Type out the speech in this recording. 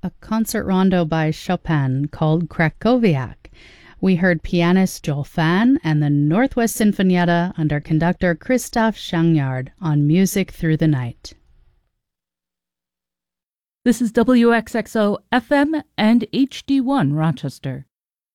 a concert rondo by Chopin called Krakowiak. We heard pianist Joel Fan and the Northwest Sinfonietta under conductor Christoph Shangyard on Music Through the Night. This is WXXO FM and HD1 Rochester.